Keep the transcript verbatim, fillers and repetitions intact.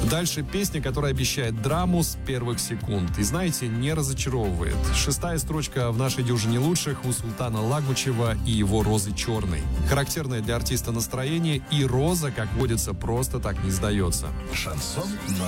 Дальше песня, которая обещает драму с первых секунд. И знаете, не разочаровывает. Шестая строчка в нашей дюжине лучших у Султана Лагучева и его «Розы черной». Характерное для артиста настроение, и роза, как водится, просто так не сдается. Шансон